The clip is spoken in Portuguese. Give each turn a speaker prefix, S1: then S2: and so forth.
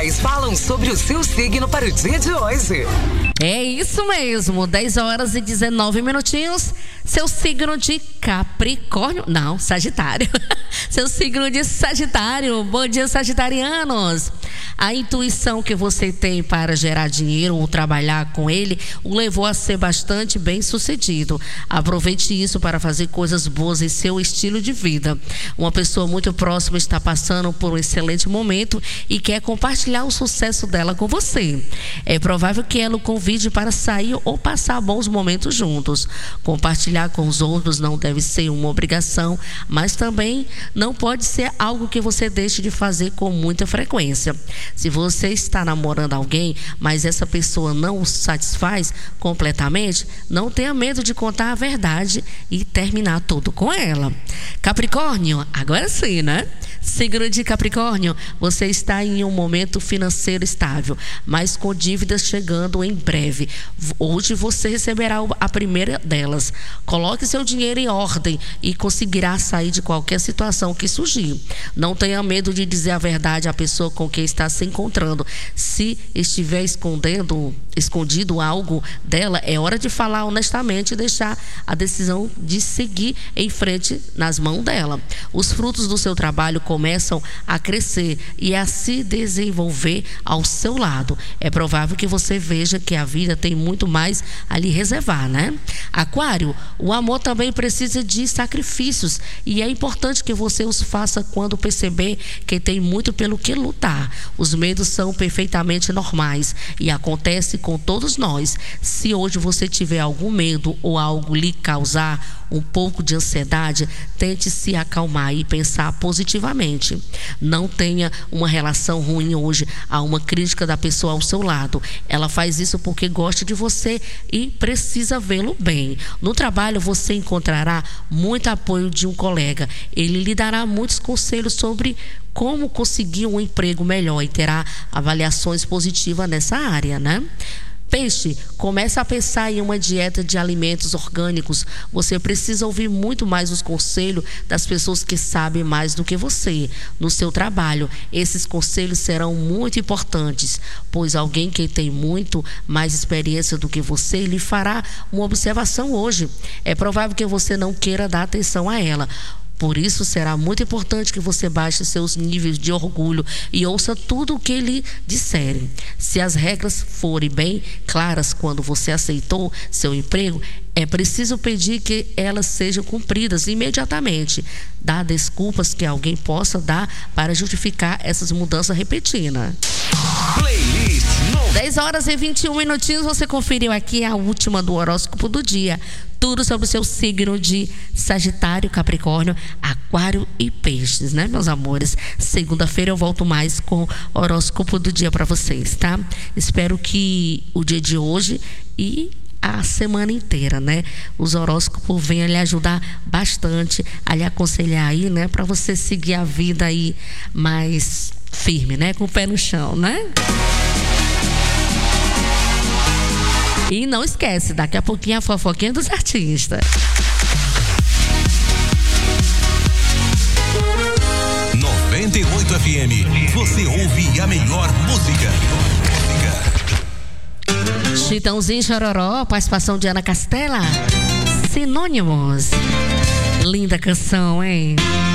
S1: astrais falam sobre o seu signo para o dia de hoje.
S2: É isso mesmo, 10 horas e 19 minutinhos. Seu signo de Capricórnio, não, Sagitário. Seu signo de Sagitário. Bom dia, sagitarianos. A intuição que você tem para gerar dinheiro ou trabalhar com ele o levou a ser bastante bem sucedido. Aproveite isso para fazer coisas boas em seu estilo de vida. Uma pessoa muito próxima está passando por um excelente momento e quer compartilhar o sucesso dela com você. É provável que ela o convide para sair ou passar bons momentos juntos. Compartilhar com os outros não deve ser uma obrigação, mas também não pode ser algo que você deixe de fazer com muita frequência. Se você está namorando alguém, mas essa pessoa não o satisfaz completamente, não tenha medo de contar a verdade e terminar tudo com ela. Capricórnio, agora sim, né? Signo de Capricórnio, você está em um momento financeiro estável, mas com dívidas chegando em breve. Hoje você receberá a primeira delas. Coloque seu dinheiro em ordem e conseguirá sair de qualquer situação que surgir. Não tenha medo de dizer a verdade à pessoa com quem está se encontrando. Se estiver escondido algo dela, é hora de falar honestamente e deixar a decisão de seguir em frente nas mãos dela. Os frutos do seu trabalho começam a crescer e a se desenvolver ao seu lado. É provável que você veja que a vida tem muito mais a lhe reservar, né? Aquário, o amor também precisa de sacrifícios e é importante que você os faça quando perceber que tem muito pelo que lutar. Os medos são perfeitamente normais e acontece com todos nós. Se hoje você tiver algum medo ou algo lhe causar um pouco de ansiedade, tente se acalmar e pensar positivamente. Não tenha uma relação ruim hoje a uma crítica da pessoa ao seu lado. Ela faz isso porque gosta de você e precisa vê-lo bem. No trabalho você encontrará muito apoio de um colega. Ele lhe dará muitos conselhos sobre como conseguir um emprego melhor e terá avaliações positivas nessa área, né? Peixe, comece a pensar em uma dieta de alimentos orgânicos. Você precisa ouvir muito mais os conselhos das pessoas que sabem mais do que você no seu trabalho. Esses conselhos serão muito importantes, pois alguém que tem muito mais experiência do que você lhe fará uma observação hoje. É provável que você não queira dar atenção a ela. Por isso, será muito importante que você baixe seus níveis de orgulho e ouça tudo o que lhe disserem. Se as regras forem bem claras quando você aceitou seu emprego, é preciso pedir que elas sejam cumpridas imediatamente. Dá desculpas que alguém possa dar para justificar essas mudanças repetidas.
S1: Playlist
S2: 10 horas e 21 minutinhos, você conferiu aqui a última do horóscopo do dia. Tudo sobre o seu signo de Sagitário, Capricórnio, Aquário e Peixes, né, meus amores? Segunda-feira eu volto mais com o horóscopo do dia para vocês, tá? Espero que o dia de hoje e a semana inteira, né, os horóscopos venham lhe ajudar bastante, a lhe aconselhar aí, né, para você seguir a vida aí mais firme, né, com o pé no chão, né? E não esquece, daqui a pouquinho a fofoquinha dos artistas.
S3: 98 FM, você ouve a melhor música.
S2: Chitãozinho Chororó, participação de Ana Castela. Sinônimos. Linda canção, hein?